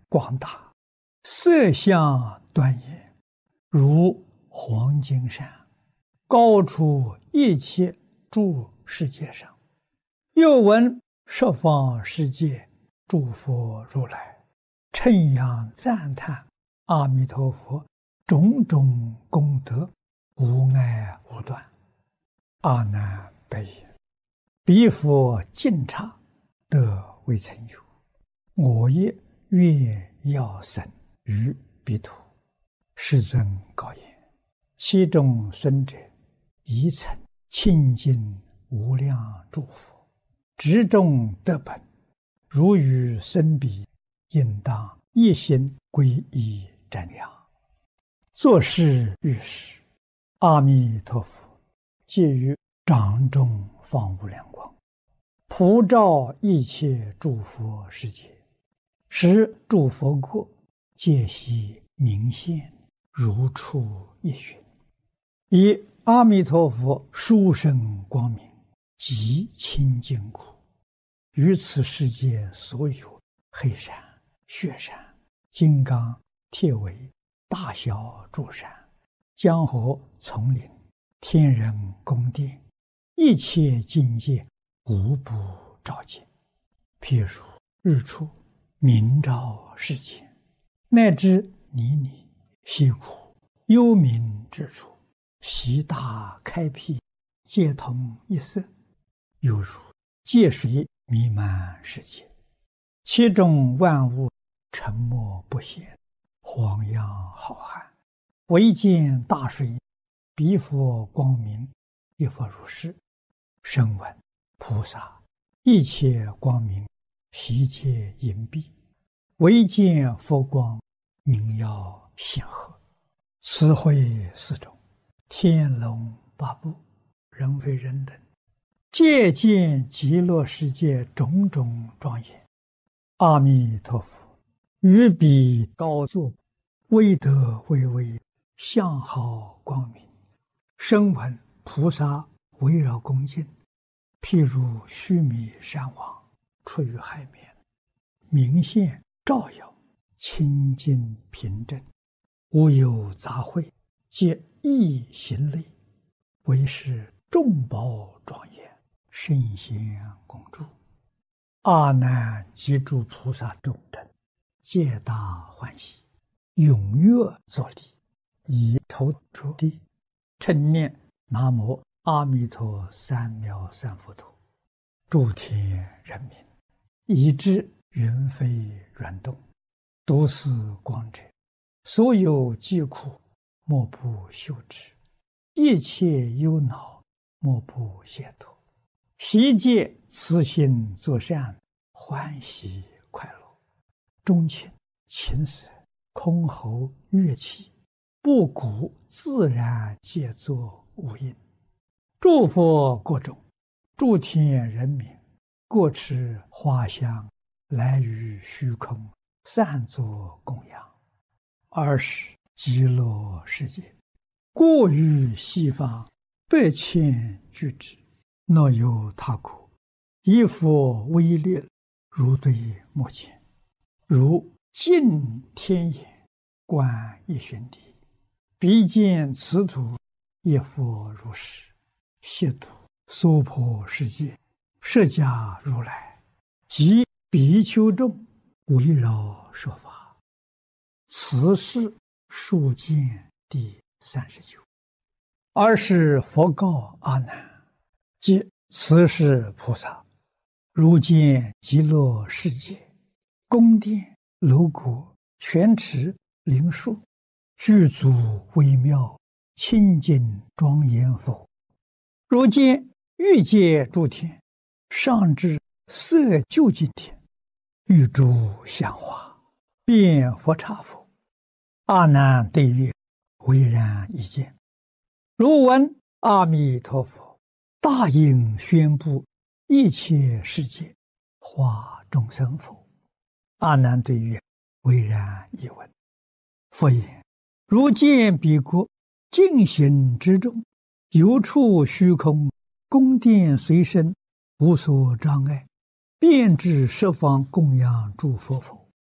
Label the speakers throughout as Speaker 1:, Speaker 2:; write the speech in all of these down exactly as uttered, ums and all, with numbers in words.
Speaker 1: 广大，色相端严，如黄金山，高出一切诸世界上。又闻十方世界诸佛如来称扬赞叹阿弥陀佛种种功德，无碍无断。阿难白言：彼佛尽刹得未曾有，我也愿要生于彼土。世尊告言：其中孙者，宜曾清净无量诸佛，执众得本，如与生彼，应当一心皈依瞻仰。作是遇时，阿弥陀佛借于掌中放无量光，普照一切诸佛世界，使诸佛国皆悉明现，如出一寻。以阿弥陀佛殊胜光明，极清净故，于此世界所有黑山、雪山、金刚、铁围、大小诸山、江河、丛林、天人宫殿，一切境界无不照见。譬如日出明照世间，乃至泥泞溪谷幽冥之处，悉大开辟，皆同一色，犹如界水弥漫世界，其中万物沉默不显，荒洋浩瀚，唯见大水，彼佛光明，亦复如是。声闻菩萨一切光明，悉皆隐蔽，唯见佛光，明耀显赫。此会四种，天龙八部，人非人等，皆见极乐世界种种庄严。阿弥陀佛于彼高坐，威德巍巍，相好光明。声闻菩萨围绕恭敬，譬如须弥山王出于海面，明现照耀，清净平正，无有杂秽，皆一行类，为是众宝庄严，圣贤共住。阿难及诸菩萨众等，皆大欢喜，踊跃作礼，以头着地，称念南无阿弥陀三藐三菩提。诸天人民，以知云飞软动，读是光者，所有疾苦莫不休止，一切忧恼莫不解脱。悉皆慈心作善，欢喜快乐。钟磬、琴瑟、箜篌、乐器，不鼓自然皆作无音。诸佛国中，诸天人民，各持花香，来于虚空，散作供养。二是极乐世界，过于西方百千俱胝，若有他国，以佛威力，如对目前，如尽天眼，观一旬地，彼见此土，亦复如是。悉土娑婆世界，释迦如来及比丘众，围绕说法。此是数见第三十九。二是佛告阿难：即此是菩萨，如见极乐世界，宫殿、楼阁、泉池、灵树，具足微妙，清净庄严否？如见欲界诸天，上至色究竟天，欲诸香花，遍佛刹否？阿难对曰：唯然一见。如闻阿弥陀佛大应宣布一切世界，化众生否？阿难对曰：唯然一闻。佛言：如见彼国净行之中，有处虚空，宫殿随身，无所障碍，遍至十方供养诸佛否？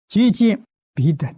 Speaker 1: 即见彼等